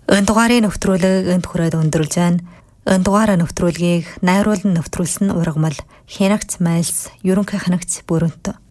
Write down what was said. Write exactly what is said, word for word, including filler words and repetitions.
Энэ дугаарыг нэвтрүүлэг энд хүрээд өндөрлж байна. Энэ дугаараа нэвтрүүлгийг найруулан нэвтрүүлсэн ургамал Хянагт Майлс ерөнхий хянагт Бүрэнт